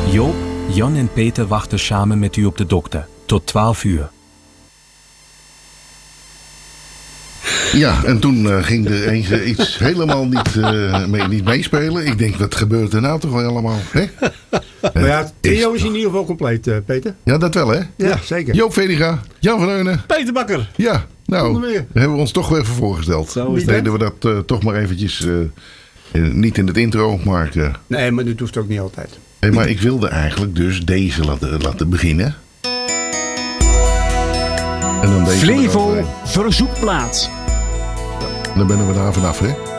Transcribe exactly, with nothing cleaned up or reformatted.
Joop, Jan en Peter wachten samen met u op de dokter. Tot twaalf uur. Ja, en toen uh, ging er eens uh, iets helemaal niet, uh, mee, niet meespelen. Ik denk, wat gebeurt er nou toch wel allemaal? Hè? Maar ja, het trio is in ieder geval compleet, uh, Peter. Ja, dat wel, hè? Ja, zeker. Joop Vediga, Jan van Heunen. Peter Bakker. Ja, nou, hebben we ons toch weer even voorgesteld. Zo is deden we dat uh, toch maar eventjes, uh, uh, niet in het intro, maar... Uh, nee, maar dat hoeft ook niet altijd. Hey, maar ik wilde eigenlijk dus deze laten, laten beginnen. En dan deze Flevo verzoekplaat. Dan ben we daar vanaf, hè?